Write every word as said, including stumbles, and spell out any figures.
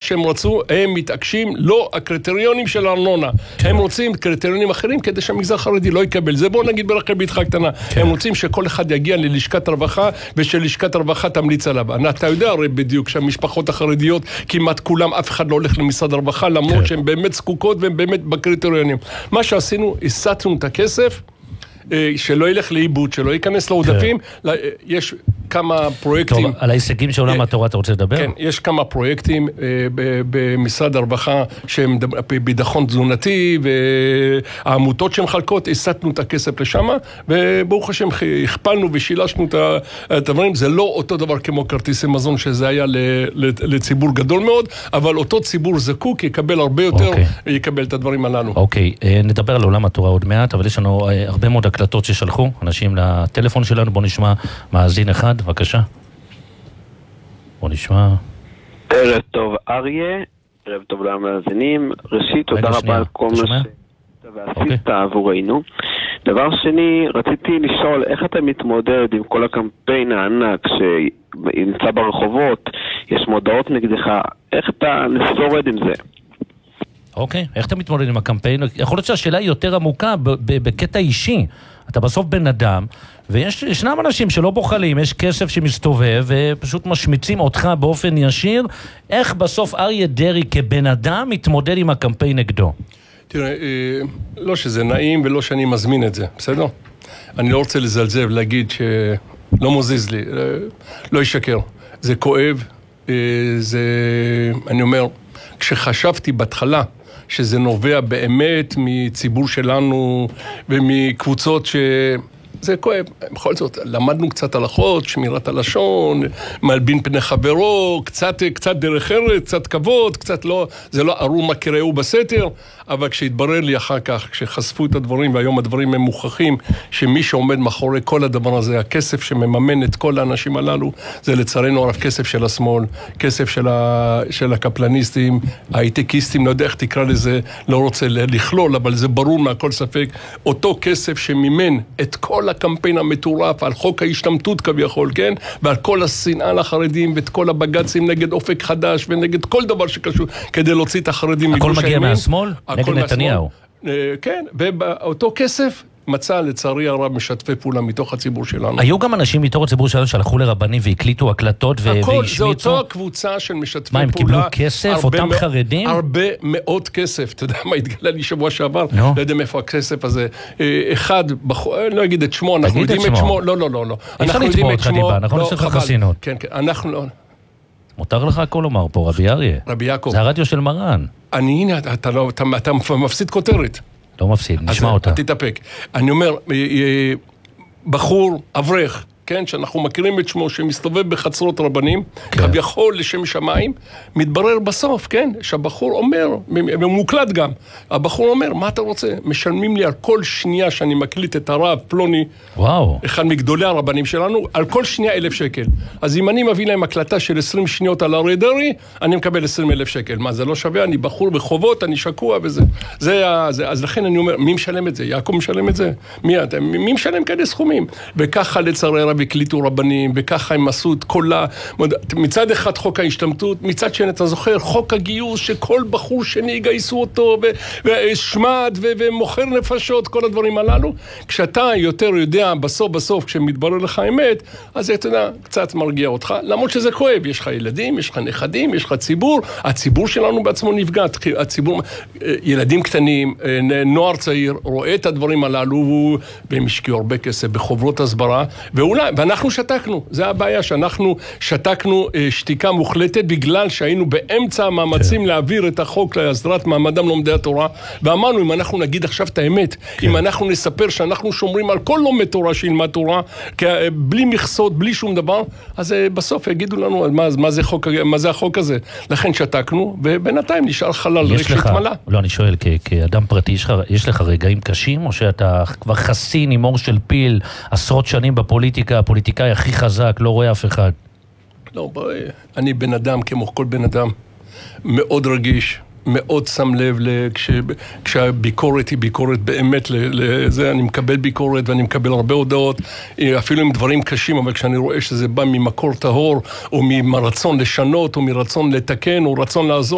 שהם רצו, הם מתעקשים, לא הקריטריונים של הארנונה. הם רוצים קריטריונים אחרים כדי שהמגזר החרדי לא יקבל. זה בואו נגיד ברחל בתך הקטנה. הם רוצים שכל אחד יגיע ללשכת הרווחה, ושלשכת הרווחה תמליץ עליו. אתה יודע הרי בדיוק שהמשפחות החרדיות, כמעט כולם, אף אחד לא הולך למשרד הרווחה, למרות שהן באמת זקוקות והן באמת בקריטריונים. מה שעשינו, הסתנו את הכסף, שלא ילך לאיבוד, שלא ייכנס לעודפים. יש כמה פרויקטים. טוב, על ההישגים של עולם התורה אתה רוצה לדבר? כן, יש כמה פרויקטים במשרד הרווחה שהם ביטחון תזונתי, והעמותות שמחלקות, הסתנו את הכסף לשם, וברוך השם הכפלנו ושילשנו את הדברים. זה לא אותו דבר כמו כרטיסי מזון שזה היה לציבור גדול מאוד, אבל אותו ציבור זקוק יקבל הרבה יותר, יקבל את הדברים הללו. אוקיי, נדבר על עולם התורה עוד מעט, אבל יש לנו הרבה מאוד הקלטות ששלחו אנשים לטלפון שלנו. בוא נשמע מאזין אחד, בבקשה. בוא נשמע. ערב טוב אריה, ערב טוב למאזינים. ראשית, תודה רבה על כל מה שאתה ועשית עבורנו. דבר שני, רציתי לשאול איך אתה מתמודד עם כל הקמפיין הענק שנמצא ברחובות, יש מודעות נגדך, איך אתה שורד עם זה? אוקיי, איך אתה מתמודד עם הקמפיין? יכול להיות שהשאלה היא יותר עמוקה בקטע אישי. אתה בסוף בן אדם, וישנם אנשים שלא בוחלים, יש כסף שמסתובב, ופשוט משמיצים אותך באופן ישיר. איך בסוף אריה דרעי כבן אדם מתמודד עם הקמפיין נגדו? תראה, לא שזה נעים ולא שאני מזמין את זה, בסדר? אני לא רוצה לזלזל ולהגיד שלא מוזיז לי, לא ישקר. זה כואב, זה, אני אומר, כשחשבתי בהתחלה, שזה נובע באמת מציבור שלנו ומקבוצות ש... זה כואב. בכל זאת, למדנו קצת הלכות, שמירת הלשון, מלבין פני חברו, קצת, קצת דרך ארץ, קצת כבוד, קצת לא, זה לא ארור מה קראו בסתר, אבל כשהתברר לי אחר כך, כשחשפו את הדברים, והיום הדברים הם מוכחים, שמי שעומד מאחורי כל הדבר הזה, הכסף שמממן את כל האנשים הללו, זה לצערנו הרב כסף של השמאל, כסף של, ה, של הקפלניסטים, ההייטקיסטים, לא יודע איך תקרא לזה, לא רוצה לכלול, אבל זה ברור מהכל ספק, אותו כסף שמימן את כל הקמפיין המטורף על חוק ההשתמטות כביכול, כן? ועל כל השנאה לחרדים ואת כל הבג"צים נגד אופק חדש ונגד כל דבר שקשור כדי להוציא את החרדים מגוש הימין. הכל מגיע מהשמאל? נגד נתניהו. כן, ואותו כסף מצא לצערי הרב משתפי פעולה מתוך הציבור שלנו. היו גם אנשים מתוך הציבור שלנו שהלכו לרבנים והקליטו הקלטות והשמיצו? הכל, זה אותו הקבוצה של משתפי פעולה. מה, הם קיבלו כסף, אותם חרדים? הרבה מאוד כסף. אתה יודע מה התגלה לי שבוע שעבר? לא יודע מאיפה הכסף הזה. אחד, לא אגיד את שמו, אנחנו יודעים את שמו. לא, לא, לא, לא. אפשר לתמור אותך דיבה, נכון? יש לך חסינות. כן, כן, אנחנו לא... מותר לך הכל לומר פה, רבי אריה. רבי יעקב. זה הרדיו של מרן. אני, הנה, אתה מפסיד כותרת. לא מפסיד, נשמע אותה. אז תתאפק. אני אומר, בחור, אברך, כן, שאנחנו מכירים את שמו, שמסתובב בחצרות רבנים, כביכול לשם שמיים, מתברר בסוף, כן, שהבחור אומר, ומוקלט גם, הבחור אומר, מה אתה רוצה? משלמים לי על כל שנייה שאני מקליט את הרב פלוני, וואו. אחד מגדולי הרבנים שלנו, על כל שנייה אלף שקל. אז אם אני מביא להם הקלטה של עשרים שניות על אריה דרעי, אני מקבל עשרים אלף שקל. מה, זה לא שווה? אני בחור בחובות, אני שקוע וזה. זה, זה, אז לכן אני אומר, מי משלם את זה? יעקב משלם את זה? מי, מי משלם כאלה סכומים? וככה לצערי הרב הקליטו רבנים, וככה הם עשו את כל ה... מצד אחד חוק ההשתמטות, מצד שני, אתה זוכר, חוק הגיוס, שכל בחור שני יגייסו אותו, ושמד, ומוכר נפשות, כל הדברים הללו. כשאתה יותר יודע, בסוף בסוף, כשמתברר לך האמת, אז אתה יודע, קצת מרגיע אותך, למרות שזה כואב, יש לך ילדים, יש לך נכדים, יש לך ציבור, הציבור שלנו בעצמו נפגע, הציבור, ילדים קטנים, נוער צעיר, רואה את הדברים הללו, והם השקיעו הרבה כסף בחוברות הסברה, ואולי, ואנחנו שתקנו, זה הבעיה, שאנחנו שתקנו שתיקה מוחלטת, בגלל שהיינו באמצע המאמצים להעביר את החוק להסדרת מעמדם לומדי התורה, ואמרנו, אם אנחנו נגיד עכשיו את האמת, אם אנחנו נספר שאנחנו שומרים על כל לומד תורה שילמד תורה, בלי מכסות, בלי שום דבר, אז בסוף יגידו לנו, מה, מה זה חוק, מה זה החוק הזה? לכן שתקנו, ובינתיים נשאר חלל ריק שהתמלא. לא, אני שואל, כ- כאדם פרטי, יש לך, יש לך רגעים קשים, או שאתה כבר חסין עם אור של פיל, עשרות שנים בפוליטיקה, הפוליטיקאי הכי חזק, לא רואה אף אחד? לא, אני בן אדם, כמו כל בן אדם, מאוד רגיש, מאוד שם לב, כש, כשהביקורת היא ביקורת באמת לזה, אני מקבל ביקורת ואני מקבל הרבה הודעות, אפילו עם דברים קשים, אבל כשאני רואה שזה בא ממקור טהור, או מרצון לשנות, או מרצון לתקן, או רצון לעזור,